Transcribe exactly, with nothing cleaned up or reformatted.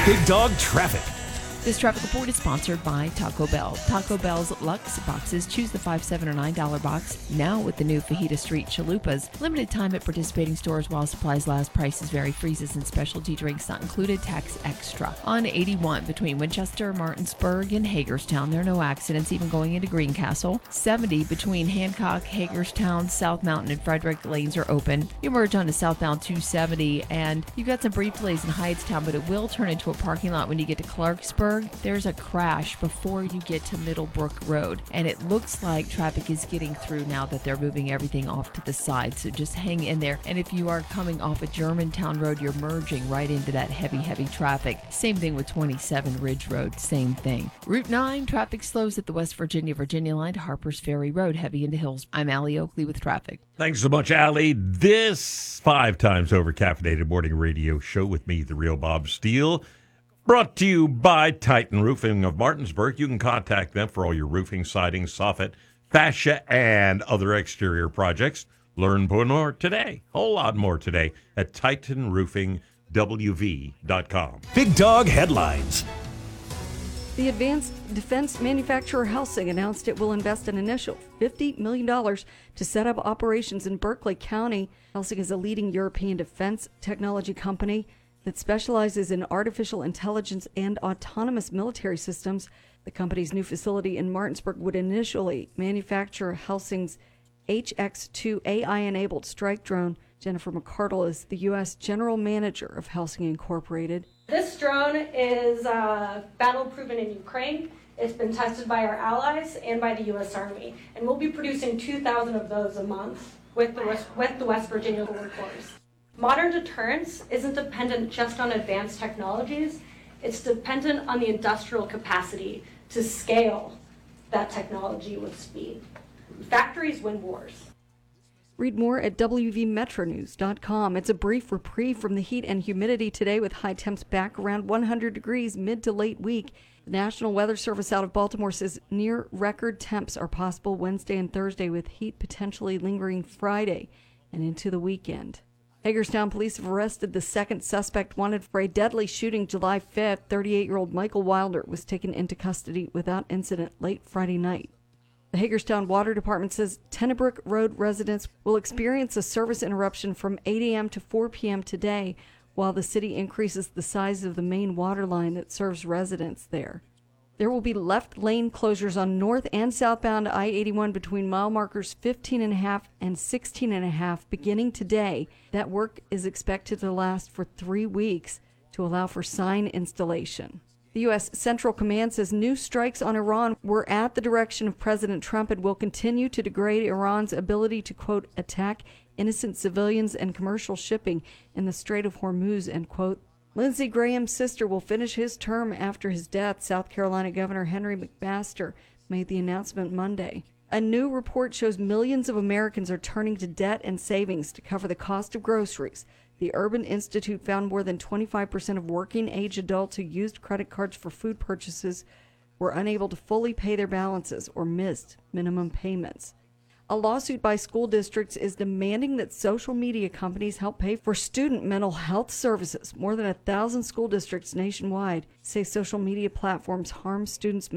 Big Dog Traffic. This traffic report is sponsored by Taco Bell. Taco Bell's Lux boxes. Choose the five, seven, or nine dollar box. Now with the new Fajita Street Chalupas. Limited time at participating stores while supplies last. Prices vary. Freezes and specialty drinks not included. Tax extra. On eighty-one between Winchester, Martinsburg, and Hagerstown. There are no accidents even going into Greencastle. seventy between Hancock, Hagerstown, South Mountain, and Frederick. Lanes are open. You merge onto southbound two seventy, and you've got some brief delays in Hyattstown, but it will turn into a parking lot when you get to Clarksburg. There's a crash before you get to Middlebrook Road, and it looks like traffic is getting through now that they're moving everything off to the side, so just hang in there. And if you are coming off of Germantown Road, you're merging right into that heavy, heavy traffic. Same thing with twenty-seven Ridge Road, same thing. Route nine, traffic slows at the West Virginia Virginia line to Harpers Ferry Road, heavy into Hills. I'm Allie Oakley with traffic. Thanks so much, Allie. This five times over caffeinated morning radio show with me, the real Bob Steele, brought to you by Titan Roofing of Martinsburg. You can contact them for all your roofing, siding, soffit, fascia, and other exterior projects. Learn more today, a whole lot more today at titan roofing w v dot com. Big Dog Headlines. The advanced defense manufacturer Helsing announced it will invest an initial fifty million dollars to set up operations in Berkeley County. Helsing is a leading European defense technology company that specializes in artificial intelligence and autonomous military systems. The company's new facility in Martinsburg would initially manufacture Helsing's H X two A I-enabled strike drone. Jennifer McCardle is the U S General Manager of Helsing Incorporated. This drone is uh, battle-proven in Ukraine. It's been tested by our allies and by the U S Army, and we'll be producing two thousand of those a month with the West, with the West Virginia Border Force. Modern deterrence isn't dependent just on advanced technologies. It's dependent on the industrial capacity to scale that technology with speed. Factories win wars. Read more at w v metro news dot com. It's a brief reprieve from the heat and humidity today with high temps back around one hundred degrees mid to late week. The National Weather Service out of Baltimore says near record temps are possible Wednesday and Thursday, with heat potentially lingering Friday and into the weekend. Hagerstown police have arrested the second suspect wanted for a deadly shooting July fifth. thirty-eight-year-old Michael Wilder was taken into custody without incident late Friday night. The Hagerstown Water Department says Tennebrook Road residents will experience a service interruption from eight a.m. to four p.m. today while the city increases the size of the main water line that serves residents there. There will be left lane closures on north and southbound I eighty-one between mile markers fifteen and a half and sixteen and a half beginning today. That work is expected to last for three weeks to allow for sign installation. The U S Central Command says new strikes on Iran were at the direction of President Trump and will continue to degrade Iran's ability to, quote, attack innocent civilians and commercial shipping in the Strait of Hormuz, end quote. Lindsey Graham's sister will finish his term after his death. South Carolina Governor Henry McMaster made the announcement Monday. A new report shows millions of Americans are turning to debt and savings to cover the cost of groceries. The Urban Institute found more than twenty-five percent of working-age adults who used credit cards for food purchases were unable to fully pay their balances or missed minimum payments. A lawsuit by school districts is demanding that social media companies help pay for student mental health services. More than a thousand school districts nationwide say social media platforms harm students'